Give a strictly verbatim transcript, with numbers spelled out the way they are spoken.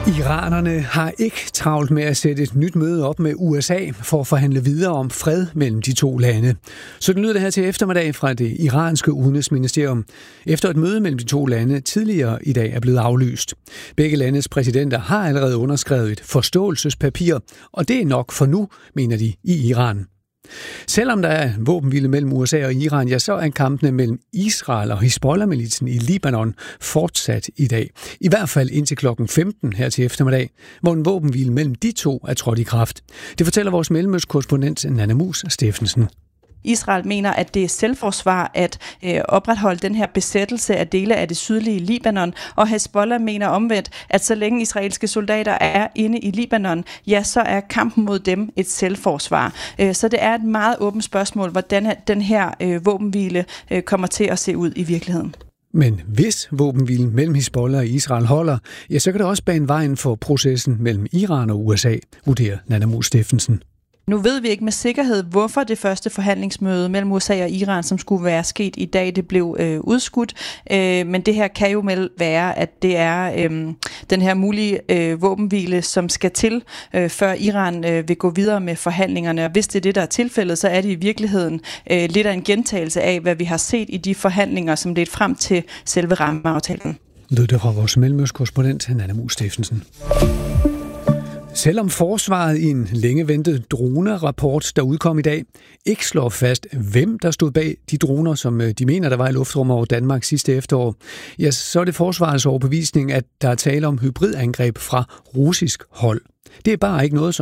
Iranerne har ikke travlt med at sætte et nyt møde op med U S A for at forhandle videre om fred mellem de to lande. Så det lyder det her til eftermiddag fra det iranske udenrigsministerium, efter et møde mellem de to lande tidligere i dag er blevet aflyst. Begge landes præsidenter har allerede underskrevet et forståelsespapir, og det er nok for nu, mener de i Iran. Selvom der er våbenhvile mellem U S A og Iran, ja, så er kampene mellem Israel og Hizbollah-militsen i Libanon fortsat i dag. I hvert fald indtil klokken femten her til eftermiddag, hvor en våbenhvile mellem de to er trådt i kraft. Det fortæller vores mellemøstkorrespondent Nanna Mus Steffensen. Israel mener, at det er selvforsvar at øh, opretholde den her besættelse af dele af det sydlige Libanon, og Hezbollah mener omvendt, at så længe israelske soldater er inde i Libanon, ja, så er kampen mod dem et selvforsvar. Øh, så det er et meget åbent spørgsmål, hvordan den her øh, våbenhvile øh, kommer til at se ud i virkeligheden. Men hvis våbenhvilen mellem Hizbollah og Israel holder, ja, så kan det også bane vejen for processen mellem Iran og U S A, vurderer Nanna Mus Steffensen. Nu ved vi ikke med sikkerhed, hvorfor det første forhandlingsmøde mellem U S A og Iran, som skulle være sket i dag, det blev øh, udskudt. Øh, men det her kan jo vel være, at det er øh, den her mulige øh, våbenhvile, som skal til, øh, før Iran øh, vil gå videre med forhandlingerne. Og hvis det er det, der er tilfældet, så er det i virkeligheden øh, lidt af en gentagelse af, hvad vi har set i de forhandlinger, som ledte frem til selve rammeaftalen. Lød det fra vores mellemøstkorrespondent Nanna Mus Steffensen. Selvom forsvaret i en længe ventet drone-rapport, der udkom i dag, ikke slår fast, hvem der stod bag de droner, som de mener, der var i luftrummet over Danmark sidste efterår, ja, så er det forsvarets overbevisning, at der er tale om hybridangreb fra russisk hold. Det er bare ikke noget, som